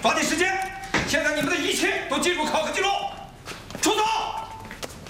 抓紧时间！现在你们的一切都进入考核记录。